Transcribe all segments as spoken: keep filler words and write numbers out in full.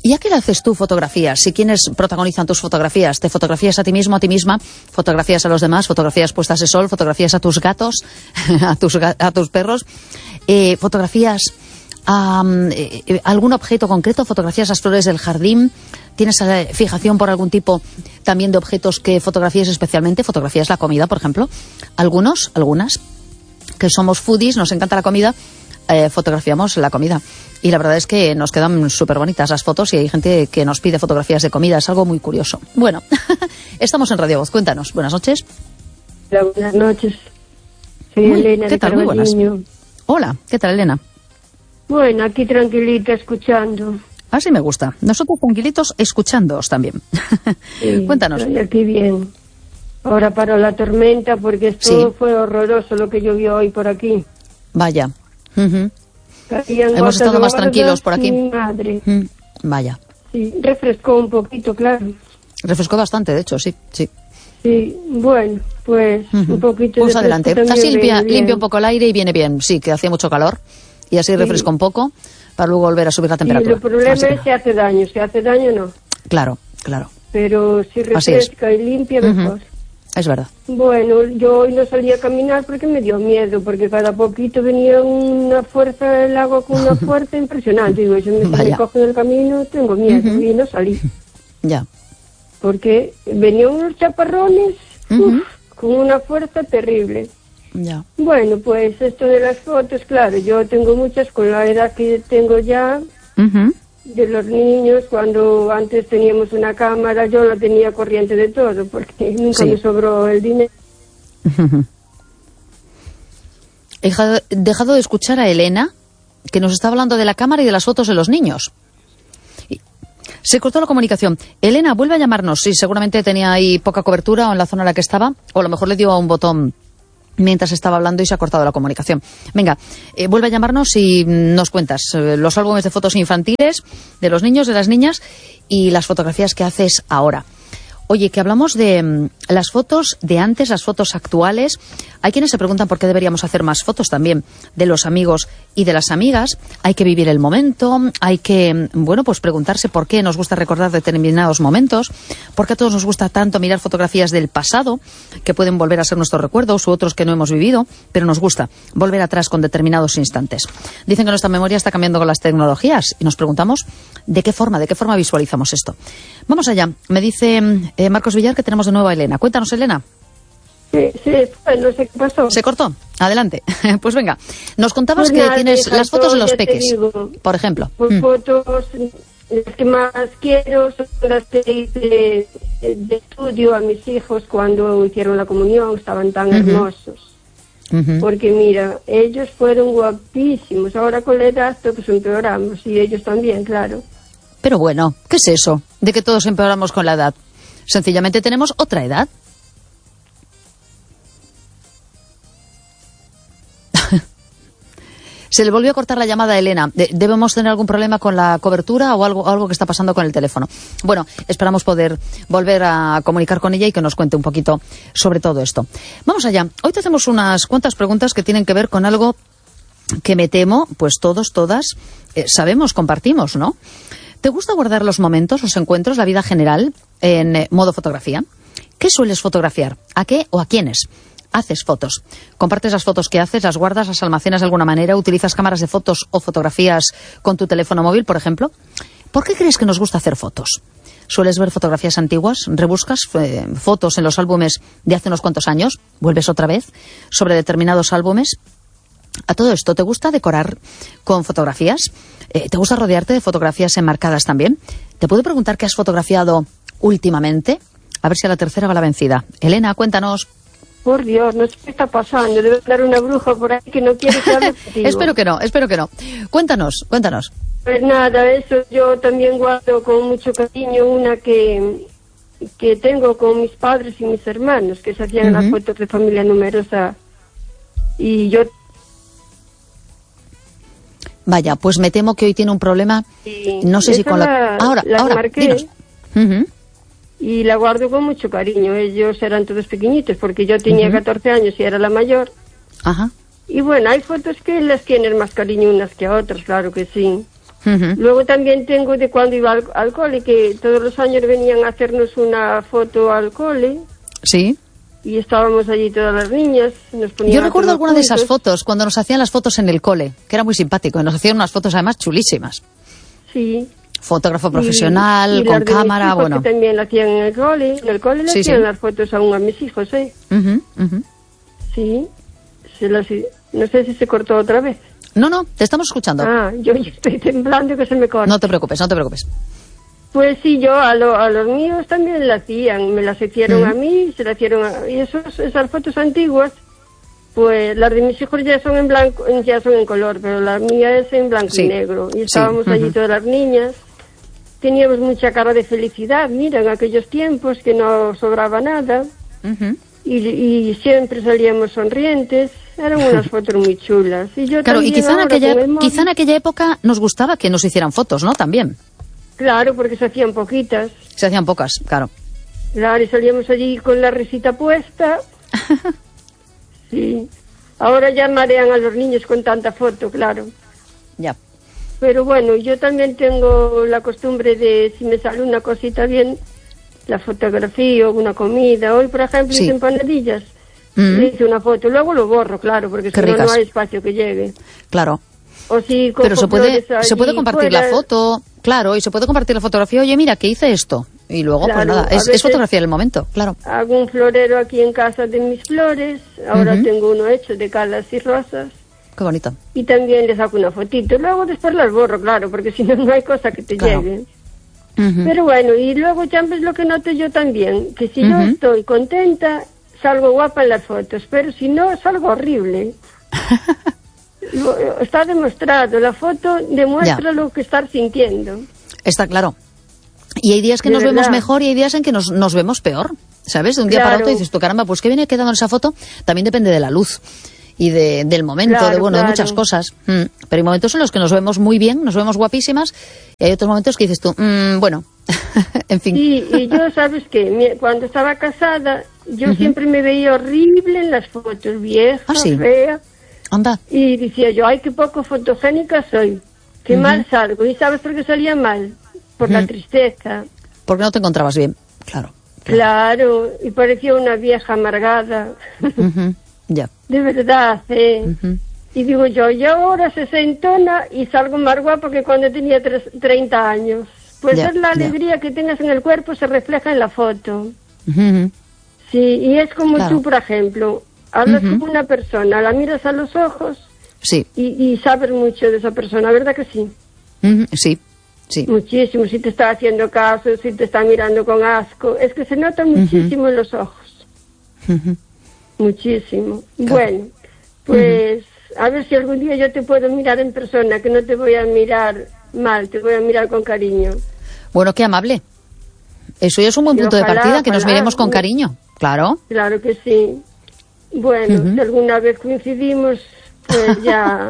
¿Y a qué le haces tú fotografías? Si quiénes protagonizan tus fotografías, ¿te fotografías a ti mismo, a ti misma? ¿Fotografías a los demás? ¿Fotografías puestas de sol? ¿Fotografías a tus gatos? ¿A tus, a tus perros? Eh, ¿Fotografías a eh, algún objeto concreto? ¿Fotografías las flores del jardín? ¿Tienes eh, fijación por algún tipo también de objetos que fotografías especialmente? ¿Fotografías la comida, por ejemplo? Algunos, algunas, que somos foodies, nos encanta la comida, eh, fotografiamos la comida. Y la verdad es que nos quedan súper bonitas las fotos y hay gente que nos pide fotografías de comida. Es algo muy curioso. Bueno, estamos en Radio Voz. Cuéntanos. Buenas noches. Hola, buenas noches. Soy Muy, Elena. ¿Qué tal? Muy buenas. Hola, ¿qué tal, Elena? Bueno, aquí tranquilita, escuchando. Así me gusta. Nosotros tranquilitos, escuchándoos también. Sí, Cuéntanos. Estoy aquí bien. Ahora paró la tormenta porque esto Sí. fue horroroso lo que llovió hoy por aquí. Vaya. Uh-huh. Caían Hemos estado gotas más gordas, tranquilos por aquí. mi madre. Mm, Vaya. Sí, refrescó un poquito, claro. Refrescó bastante, de hecho, sí. sí. Sí, bueno, pues Uh-huh. un poquito Pues de adelante. fresco Así también limpia, viene bien. limpia un poco el aire y viene bien. Sí, que hacía mucho calor. Y así Sí. refresca un poco para luego volver a subir la Y temperatura. el problema Así que- es si hace daño. Si hace daño, no. Claro, claro. Pero si Así es. refresca y limpia, Ujú. mejor. Es verdad. Bueno, yo hoy no salí a caminar porque me dio miedo, porque cada poquito venía una fuerza del agua con una fuerza impresionante. Digo, si me, si me Vaya. cogen el camino, tengo miedo. Ujú. Y no salí, Ya. porque venían unos chaparrones, Ujú. uf, con una fuerza terrible. Ya. Bueno, pues esto de las fotos, claro, yo tengo muchas con la edad que tengo ya, Ujú. de los niños. Cuando antes teníamos una cámara, yo la tenía corriente de todo, porque nunca Sí. me sobró el dinero. He dejado- dejado de escuchar a Elena, que nos está hablando de la cámara y de las fotos de los niños. Y se cortó la comunicación. Elena, vuelve a llamarnos. Sí, seguramente tenía ahí poca cobertura o en la zona en la que estaba, o a lo mejor le dio a un botón mientras estaba hablando y se ha cortado la comunicación. Venga, eh, vuelve a llamarnos y nos cuentas eh, los álbumes de fotos infantiles de los niños, de las niñas y las fotografías que haces ahora. Oye, que hablamos de mm, las fotos de antes, las fotos actuales. Hay quienes se preguntan por qué deberíamos hacer más fotos también de los amigos y de las amigas. Hay que vivir el momento, hay que, mm, bueno, pues preguntarse por qué nos gusta recordar determinados momentos, por qué a todos nos gusta tanto mirar fotografías del pasado, que pueden volver a ser nuestros recuerdos u otros que no hemos vivido, pero nos gusta volver atrás con determinados instantes. Dicen que nuestra memoria está cambiando con las tecnologías y nos preguntamos de qué forma, de qué forma visualizamos esto. Vamos allá. Me dice eh, Marcos Villar que tenemos de nuevo a Elena. Cuéntanos, Elena. Sí, sí, pues no sé qué pasó. ¿Se cortó? Adelante. Pues venga. Nos contabas Pues que nada, tienes hija, las fotos de yo los ya te peques, digo, por ejemplo. Pues Mm. fotos, las que más quiero son las que hice de estudio a mis hijos cuando hicieron la comunión, estaban tan Ujú. hermosos. Ujú. Porque mira, ellos fueron guapísimos, ahora con la edad pues empeoramos, y ellos también, claro. Pero bueno, ¿qué es eso de que todos empeoramos con la edad? Sencillamente tenemos otra edad. Se le volvió a cortar la llamada a Elena. De- ¿Debemos tener algún problema con la cobertura o algo, algo que está pasando con el teléfono? Bueno, esperamos poder volver a comunicar con ella y que nos cuente un poquito sobre todo esto. Vamos allá. Hoy te hacemos unas cuantas preguntas que tienen que ver con algo que me temo, pues todos, todas, eh, sabemos, compartimos, ¿no? ¿Te gusta guardar los momentos, los encuentros, la vida general en eh, modo fotografía? ¿Qué sueles fotografiar? ¿A qué o a quiénes? Haces fotos. Compartes las fotos que haces, las guardas, las almacenas de alguna manera, utilizas cámaras de fotos o fotografías con tu teléfono móvil, por ejemplo. ¿Por qué crees que nos gusta hacer fotos? ¿Sueles ver fotografías antiguas? ¿Rebuscas eh, fotos en los álbumes de hace unos cuantos años? ¿Vuelves otra vez sobre determinados álbumes? A todo esto, ¿te gusta decorar con fotografías? Eh, ¿Te gusta rodearte de fotografías enmarcadas también? ¿Te puedo preguntar qué has fotografiado últimamente? A ver si a la tercera va la vencida. Elena, cuéntanos. Por Dios, no sé qué está pasando, debe estar una bruja por ahí que no quiere que hable contigo. Espero que no, espero que no. Cuéntanos, cuéntanos. Pues nada, eso yo también guardo con mucho cariño una que, que tengo con mis padres y mis hermanos, que se hacían Ujú. las fotos de familia numerosa. Y yo... Vaya, pues me temo que hoy tiene un problema. y No sé si esa con la... la- Ahora, la ahora, marqué. dinos. Ujú. Y la guardo con mucho cariño. Ellos eran todos pequeñitos, porque yo tenía Ujú. catorce años y era la mayor. Ajá. Y bueno, hay fotos que las tienen más cariño unas que a otras, claro que sí. Uh-huh. Luego también tengo de cuando iba al, al cole, que todos los años venían a hacernos una foto al cole. Sí. Y estábamos allí todas las niñas. Nos Yo recuerdo alguna de esas fotos, cuando nos hacían las fotos en el cole, que era muy simpático, y nos hacían unas fotos además chulísimas. Sí. Fotógrafo profesional, y, y con cámara, bueno. Que también lo hacían en el cole. En el cole le sí, hacían sí. las fotos aún a mis hijos, ¿eh? Uh-huh, uh-huh. Sí. Se las, no sé si se cortó otra vez. No, no, te estamos escuchando. Ah, yo, yo estoy temblando que se me corta. No te preocupes, no te preocupes. Pues sí, yo a, lo, a los míos también la hacían, me las hicieron uh-huh. a mí, se las hicieron a... Y esos, esas fotos antiguas, pues las de mis hijos ya son en blanco, ya son en color, pero la mía es en blanco sí. y negro. Y estábamos sí. uh-huh. allí todas las niñas, teníamos mucha cara de felicidad, mira, en aquellos tiempos que no sobraba nada, uh-huh. y, y siempre salíamos sonrientes, eran unas fotos muy chulas. Y yo claro, y quizá en, aquella, quizá en aquella época nos gustaba que nos hicieran fotos, ¿no? También. Claro, porque se hacían poquitas. Se hacían pocas, claro. Claro, y salíamos allí con la risita puesta. Sí. Ahora ya marean a los niños con tanta foto, claro. Ya. Pero bueno, yo también tengo la costumbre de, si me sale una cosita bien, la fotografía o una comida. Hoy, por ejemplo, sí. hice empanadillas. Mm. Le hice una foto. Luego lo borro, claro, porque si no, no hay espacio que llegue. Claro. O si pero se puede se puede compartir fuera. La foto, claro, y se puede compartir la fotografía. Oye, mira, que hice esto. Y luego, claro, pues nada, es, es fotografía del momento, claro. Hago un florero aquí en casa de mis flores. Ahora uh-huh. tengo uno hecho de calas y rosas. Qué bonito. Y también les saco una fotito. Luego después las borro, claro, porque si no, no hay cosa que te claro. llegue. Uh-huh. Pero bueno, y luego ya es lo que noto yo también, que si uh-huh. yo estoy contenta, salgo guapa en las fotos, pero si no, salgo horrible. Está demostrado, la foto demuestra ya. Lo que estás sintiendo. Está claro. Y hay días que de nos verdad. Vemos mejor y hay días en que nos, nos vemos peor, ¿sabes? De un día claro. para otro dices tú, caramba, pues ¿qué viene quedando en esa foto? También depende de la luz y de, del momento, claro, de bueno, claro. de muchas cosas. Mm. Pero hay momentos en los que nos vemos muy bien, nos vemos guapísimas, y hay otros momentos que dices tú, mmm, bueno, en fin. Sí, y yo, ¿sabes qué? Cuando estaba casada, yo uh-huh. siempre me veía horrible en las fotos, vieja, ¿ah, sí? fea. Anda. Y decía yo, ay, qué poco fotogénica soy, qué uh-huh. mal salgo. ¿Y sabes por qué salía mal? Por uh-huh. la tristeza. Porque no te encontrabas bien, claro. Claro, claro y parecía una vieja amargada. Uh-huh. Ya. De verdad, ¿eh? Uh-huh. Y digo yo, yo ahora sesentona y salgo más guapa que cuando tenía tres, treinta años. Pues ya, es la alegría ya. que tengas en el cuerpo, se refleja en la foto. Uh-huh. Sí, y es como claro. tú, por ejemplo... Hablas uh-huh. con una persona, la miras a los ojos sí. y, y sabes mucho de esa persona, ¿verdad que sí? Uh-huh. Sí, sí. Muchísimo, si te está haciendo caso, si te está mirando con asco. Es que se nota muchísimo uh-huh. en los ojos. Uh-huh. Muchísimo. Claro. Bueno, pues uh-huh. a ver si algún día yo te puedo mirar en persona, que no te voy a mirar mal, te voy a mirar con cariño. Bueno, qué amable. Eso ya es un buen y punto ojalá, de partida, que ojalá, nos miremos con cariño, claro. Claro que sí. Bueno, uh-huh. si alguna vez coincidimos, pues ya...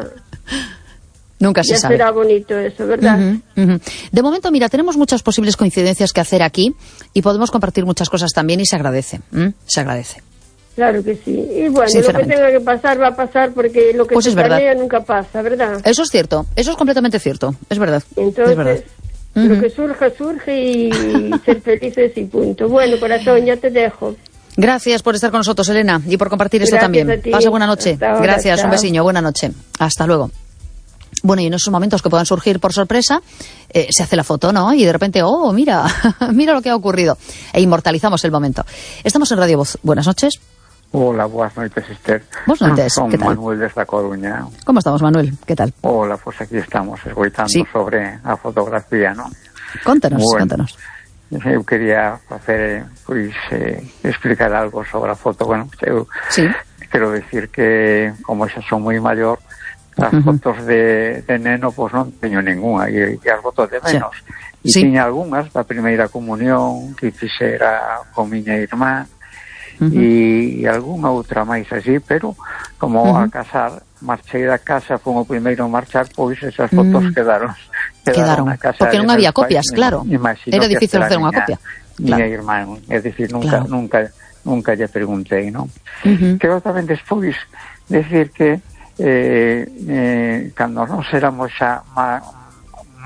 Nunca se ya sabe. Será bonito eso, ¿verdad? Uh-huh, uh-huh. De momento, mira, tenemos muchas posibles coincidencias que hacer aquí y podemos compartir muchas cosas también y se agradece. ¿Mm? Se agradece. Claro que sí. Y bueno, lo que tenga que pasar va a pasar porque lo que pues se planea nunca pasa, ¿verdad? Eso es cierto, eso es completamente cierto, es verdad. Entonces, es verdad. Uh-huh. lo que surja, surge y ser felices y punto. Bueno, corazón, ya te dejo. Gracias por estar con nosotros, Elena, y por compartir Gracias esto también. Pasa buena noche. Ahora, Gracias, chao. Un besiño, buena noche. Hasta luego. Bueno, y en esos momentos que puedan surgir por sorpresa, eh, se hace la foto, ¿no? Y de repente, oh, mira, mira lo que ha ocurrido. E inmortalizamos el momento. Estamos en Radio Voz. Buenas noches. Hola, buenas noches, Esther. Buenas noches, Son ¿qué tal? Manuel desde A Coruña. ¿Cómo estamos, Manuel? ¿Qué tal? Hola, pues aquí estamos, esgoitando sí. sobre a fotografía, ¿no? Contanos, bueno, contanos. Eu quería facer, pois, eh, explicar algo sobre a foto. Bueno, eu sí. quero decir que, como xa son moi maior, as uh-huh. fotos de, de neno, pois non teño ninguna, e, e as fotos de menos. E sí. tiña algunhas da primeira comunión que fixera con miña irmá, uh-huh. e, e algunha outra máis así, pero como uh-huh. a casar, marchei da casa, fui o primeiro a marchar, pois esas fotos uh-huh. quedaron. Quedaron, porque non había copias, claro. Era difícil hacer unha copia. Miña irmán, é dicir, nunca, claro. nunca, nunca lle preguntei, non? Uh-huh. Quero tamén despois decir que eh, eh, cando nos éramos xa má,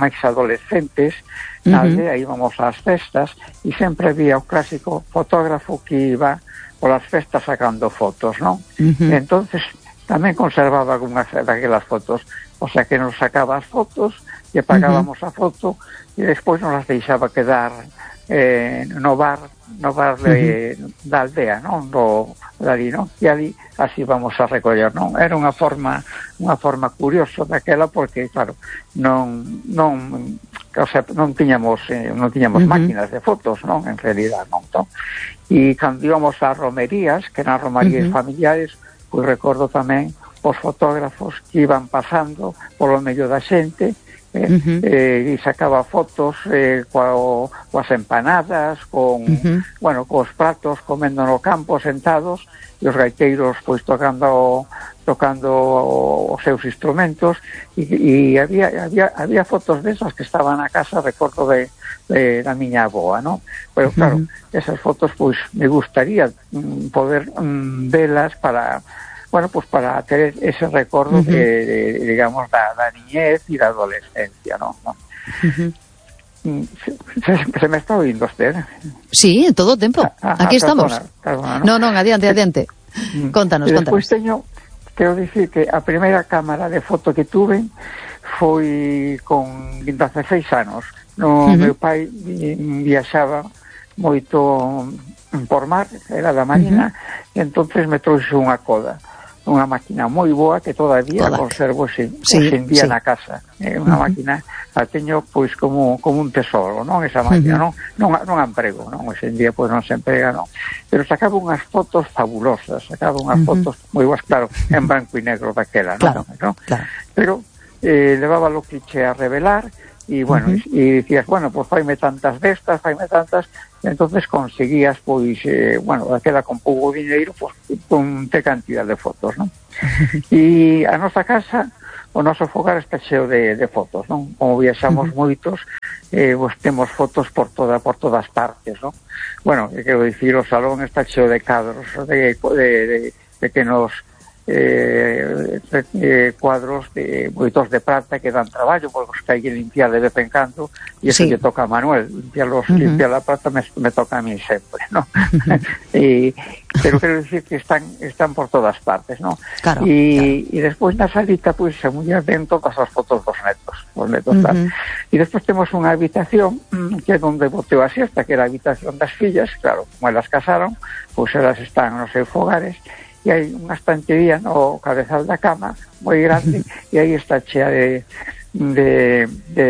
máis adolescentes na aldea, íbamos ás festas e sempre había o clásico fotógrafo que iba polas festas sacando fotos, non? Uh-huh. E entonces tamén conservaba algunhas daquelas fotos, o sea que nos sacaba as fotos e pagábamos uh-huh. a foto e despois nos las deixaba quedar eh, no bar no bar de, uh-huh. da aldea, non? Do, dali, non? E ali así vamos a recoller, non? Era unha forma unha forma curiosa daquela porque, claro, non non o sea, non tiñamos eh, non tiñamos uh-huh. máquinas de fotos, non? En realidad, non? non? E cando íbamos a romerías, que eran romerías uh-huh. familiares, pois recordo tamén os fotógrafos que iban pasando polo medio da xente, Eh, uh-huh. eh, e sacaba fotos eh, coa, coas empanadas con, uh-huh. bueno, cos pratos comendo no campo sentados e os gaiteiros pois tocando tocando os seus instrumentos e, e había, había, había fotos desas que estaban na casa, recordo de, de da miña avoa, non? Pero claro, uh-huh. esas fotos pois me gustaría mm, poder mm, velas para bueno, pues para ter ese recordo uh-huh. de, de, digamos, da, da niñez e da adolescencia, ¿no? ¿no? Uh-huh. Se, se me está oindo usted? Sí, en todo o tempo. Ah, Aquí ah, estamos. Perdona, ¿no? no, non, adiante, adiante. Mm. Contanos, e contanos. Despois teño, quero dicir que a primeira cámara de foto que tuve foi con dezaseis anos. No, uh-huh. meu pai viaxaba moito por mar, era da Marina, uh-huh. e entonces me trouxe unha Kodak, unha máquina moi boa que todavía Kodak. Conservo sin, sí, sin día sí. na casa. É unha uh-huh. máquina, a teño pois como como un tesoro, non? Esa máquina, uh-huh. non, non, non a emprego, non? Hoxe en día pois non se emprega, non. Pero sacaba unhas fotos fabulosas, sacaba unhas uh-huh. fotos moi boas, claro, en branco e negro daquela, claro, non? Claro. Pero eh, levaba lo cliché a revelar, e bueno, uh-huh. e dicías, bueno, pois pues, faime tantas destas, faime tantas, e entonces conseguías, pois, eh, bueno, aquela con pouco diñeiro, pois, pues, con te cantidad de fotos, non? E a nosa casa, o noso fogar está cheo de, de fotos, non? Como viaxamos uh-huh. moitos, eh, pois temos fotos por toda por todas partes, non? Bueno, quero dicir, o salón está cheo de cadros, de, de, de, de que nos Eh, eh, cuadros de moitos de prata que dan traballo porque os que hai que limpiar de vez en cando e eso sí. lle toca a Manuel limpiar, los, uh-huh. limpiar la prata me, me toca a mí sempre, ¿no? Uh-huh. e, pero quero dicir que están están por todas partes, ¿no? Claro, e, claro. e despois na salita pois se mullas den todas as fotos dos netos os netos uh-huh. tal. E despois temos unha habitación que é onde boteo a siesta, que era a habitación das fillas, claro, como elas casaron pois elas están nos seus fogares e hai unha estantería no cabezal da cama moi grande e aí está chea de de, de,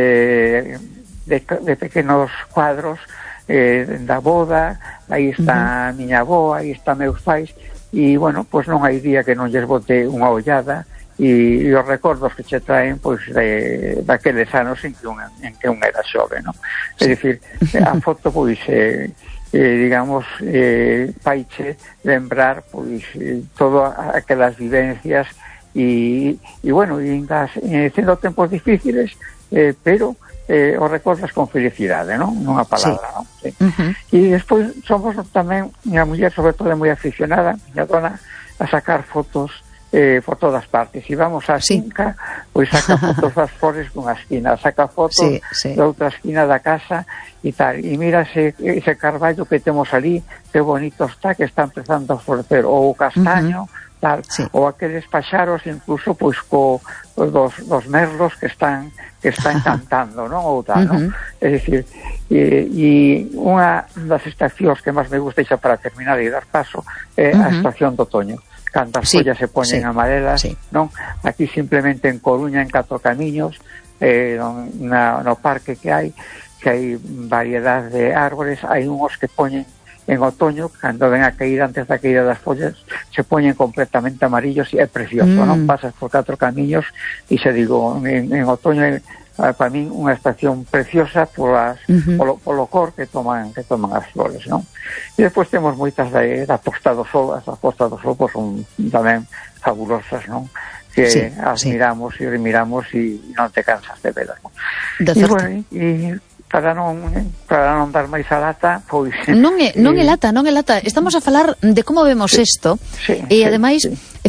de, de pequenos cuadros eh, da boda, aí está a miña avoa, aí está meus pais e, bueno, pois non hai día que non lles bote unha ollada e, e os recordos que che traen pois de, daqueles anos en que un, en que un era xove, non? É dicir, a foto pois eh, Eh, digamos, eh, paiche lembrar pois eh, todas aquelas vivencias e, e bueno, e das, eh, sendo tempos difíciles eh, pero eh, os recordas con felicidade, non? Nunha palabra, sí. non? Sí. Uh-huh. E despois somos tamén, minha muller sobre todo é moi aficionada, miña dona, a sacar fotos eh, por todas partes. E vamos á sí. finca, pois saca fotos das flores dunha esquina, saca fotos sí, sí. da outra esquina da casa e tal, e mira ese, ese carballo que temos ali, que bonito está, que está empezando a florecer, ou o castaño, uh-huh. tal, sí. ou aqueles paxaros incluso pois co dos, dos merlos que están que están cantando, non? Ou tal, uh-huh. non? É dicir, e, e unha das estacións que máis me gusta xa para terminar e dar paso é uh-huh. a estación do otoño. Cando as sí, follas se poñen sí, amarelas, sí. non? Aquí simplemente en Coruña, en Catro Camiños, eh, na, no parque que hai, que hai variedade de árbores, hai unhos que poñen en otoño, cando ven a caída antes da caída das follas, se poñen completamente amarillos e é precioso, mm. non? Pasas por Catro Camiños e se digo, en, en otoño é para min unha estación preciosa polas, uh-huh. polo, polo cor que toman que toman as flores, non? E despois temos moitas da, da posta do sol, as posta do sol pois, son tamén fabulosas, non? Que sí, admiramos sí. e remiramos e non te cansas de velas, non? De e, bueno, e para non para non dar máis a lata, pois non é non é lata, non é lata. Estamos a falar de como vemos sí, isto sí, e sí, ademais sí.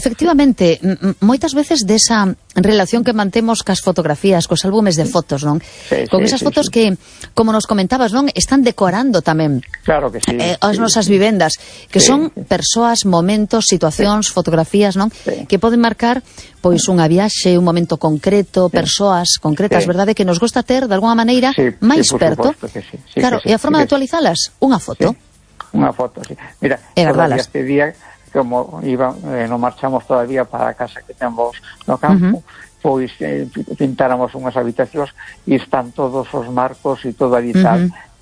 Efectivamente, moitas veces desa relación que mantemos cas fotografías, cos álbumes de fotos, non? Sí, Con sí, esas sí, fotos sí. que, como nos comentabas, non? Están decorando tamén Claro que sí. eh, as sí, nosas sí. vivendas, que Sí, son sí. persoas, momentos, situacións, sí. fotografías, non? Sí. Que poden marcar pois unha viaxe, un momento concreto, sí. persoas concretas, Sí. verdade? Que nos gusta ter, de alguna maneira, Sí, máis sí, por perto. suposto que sí. Sí, claro, que sí, e a forma sí, de actualizalas, unha foto. Sí. Unha foto, sí. Mira, E todavía gardalas. este día, como iba, eh, non marchamos todavía para a casa que temos no campo, uh-huh. pois eh, pintáramos unhas habitacións e están todos os marcos e todo ali tal. Uh-huh.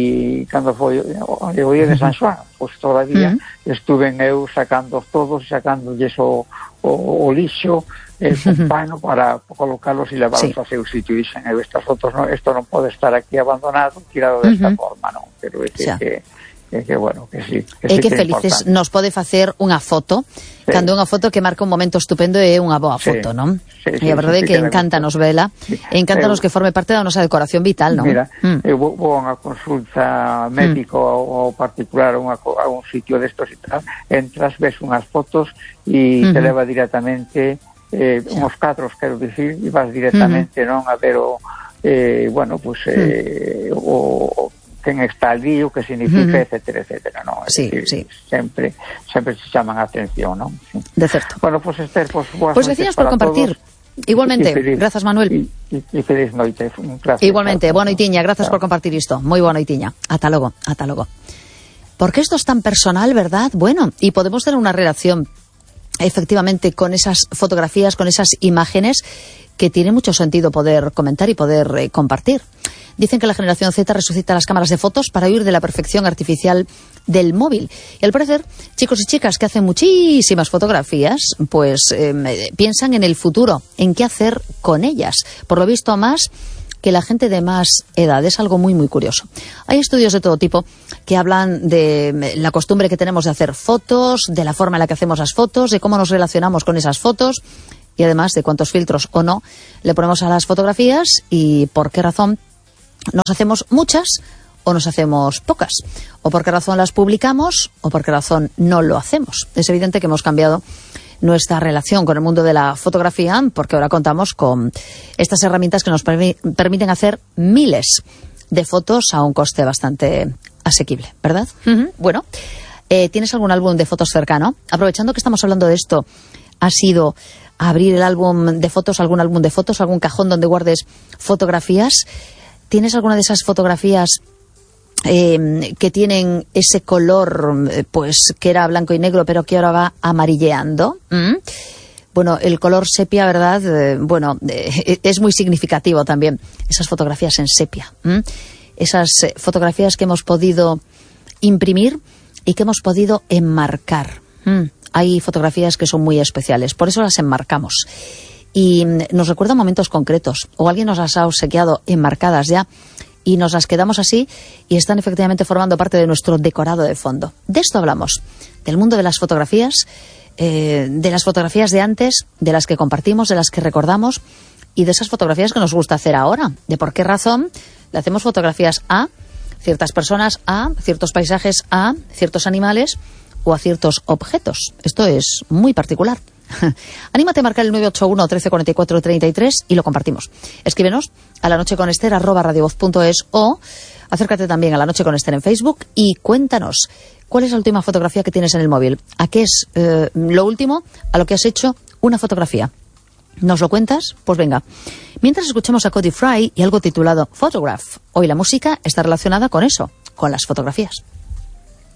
E cando foi o día de San Xoán, pois todavía uh-huh. estuven eu sacando todos, sacándoles o, o, o lixo, eh, con pano para colocarlos e levarlos sí. a seu sitio. E dixen, eu, estas fotos, non, isto non pode estar aquí abandonado, tirado desta uh-huh. forma, non? Pero é que... Xa. que É que, bueno, que sí. Que é sí que, que felices importante. nos pode facer unha foto, sí. cando unha foto que marca un momento estupendo e é unha boa foto, sí. non? Sí, sí, e a verdade é sí, que sí, encántanos vela, sí. e encántanos eu, que forme parte da nosa decoración vital, non? Mira, mm. eu vou, vou a unha consulta médico mm. ou particular a, unha, a un sitio destos e tal, entras, ves unhas fotos e mm-hmm. te leva directamente eh, sí. uns cadros, quero dicir, e vas directamente, mm-hmm. non, a ver o, eh, bueno, pues, eh, mm. o quen está ali, o que significa, uh-huh. etcétera, etcétera, non? Sí, decir, sí. Sempre, sempre se chaman a atención, non? Sí. De certo. Bueno, pues Esther, pues boas pues noites por compartir. Todos. Igualmente, grazas Manuel. E feliz noite. Gracias. Igualmente, boa noitiña, grazas por compartir isto. Moi boa noitiña. Ata logo, ata logo. Porque esto es tan personal, ¿verdad? Bueno, y podemos tener una relación efectivamente con esas fotografías, con esas imágenes que tiene mucho sentido poder comentar y poder eh, compartir. Dicen que la generación Z resucita las cámaras de fotos para huir de la perfección artificial del móvil. Y al parecer, chicos y chicas que hacen muchísimas fotografías, pues eh, piensan en el futuro, en qué hacer con ellas. Por lo visto, más que la gente de más edad. Es algo muy, muy curioso. Hay estudios de todo tipo que hablan de la costumbre que tenemos de hacer fotos, de la forma en la que hacemos las fotos, de cómo nos relacionamos con esas fotos y además de cuántos filtros o no le ponemos a las fotografías y por qué razón nos hacemos muchas o nos hacemos pocas, o por qué razón las publicamos o por qué razón no lo hacemos. Es evidente que hemos cambiado nuestra relación con el mundo de la fotografía porque ahora contamos con estas herramientas que nos permi- permiten hacer miles de fotos a un coste bastante asequible, ¿verdad? Uh-huh. Bueno, eh, ¿tienes algún álbum de fotos cercano? Aprovechando que estamos hablando de esto, ¿has ido a abrir el álbum de fotos, algún álbum de fotos, algún cajón donde guardes fotografías? ¿Tienes alguna de esas fotografías eh, que tienen ese color, eh, pues que era blanco y negro, pero que ahora va amarilleando? ¿Mm? Bueno, el color sepia, ¿verdad? Eh, bueno, eh, es muy significativo también. Esas fotografías en sepia. ¿Mm? Esas eh, fotografías que hemos podido imprimir y que hemos podido enmarcar. ¿Mm? Hay fotografías que son muy especiales, por eso las enmarcamos. Y nos recuerdan momentos concretos, o alguien nos las ha obsequiado enmarcadas ya, y nos las quedamos así, y están efectivamente formando parte de nuestro decorado de fondo. De esto hablamos, del mundo de las fotografías, eh, de las fotografías de antes, de las que compartimos, de las que recordamos, y de esas fotografías que nos gusta hacer ahora. De por qué razón le hacemos fotografías a ciertas personas, a ciertos paisajes, a ciertos animales, o a ciertos objetos. Esto es muy particular. Anímate a marcar el nueve ocho uno, trece cuarenta y cuatro, treinta y tres y lo compartimos. Escríbenos a la noche con Esther arroba radiovoz punto es o acércate también a La Noche con Esther en Facebook y cuéntanos cuál es la última fotografía que tienes en el móvil. ¿A qué es eh, lo último a lo que has hecho una fotografía? ¿Nos lo cuentas? Pues venga. Mientras escuchamos a Cody Fry y algo titulado Photograph. Hoy la música está relacionada con eso, con las fotografías.